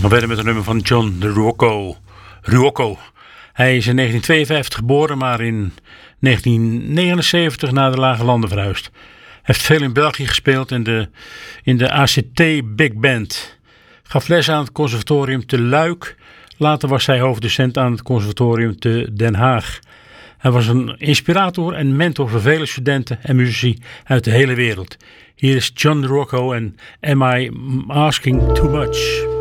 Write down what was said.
nog verder met een nummer van John Ruocco. Hij is in 1952 geboren, maar in 1979 naar de Lage Landen verhuisd. Hij heeft veel in België gespeeld in de ACT Big Band. Gaf les aan het conservatorium te Luik. Later was hij hoofddocent aan het conservatorium te Den Haag. Hij was een inspirator en mentor voor vele studenten en muzici uit de hele wereld. Hier is John Ruocco en Am I Asking Too Much?